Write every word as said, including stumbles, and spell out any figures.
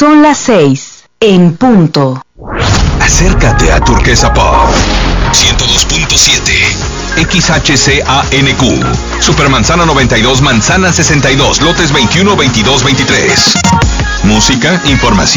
Son las seis, en punto. Acércate a Turquesa Pop ciento dos punto siete X H C A N Q Supermanzana noventa y dos, Manzana sesenta y dos, lotes veintiuno, veintidós, veintitrés. Música, información